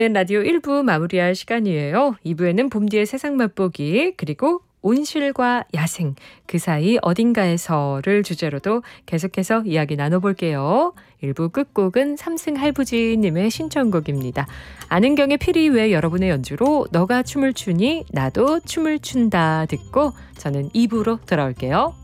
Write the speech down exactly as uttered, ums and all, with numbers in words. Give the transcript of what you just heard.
라디오 일 부 마무리할 시간이에요. 이 부에는 봄뒤의 세상 맛보기 그리고 온실과 야생 그 사이 어딘가에서를 주제로도 계속해서 이야기 나눠볼게요. 일 부 끝곡은 삼승 할부지님의 신청곡입니다. 아는경의 피리 외 여러분의 연주로 너가 춤을 추니 나도 춤을 춘다 듣고 저는 이 부로 돌아올게요.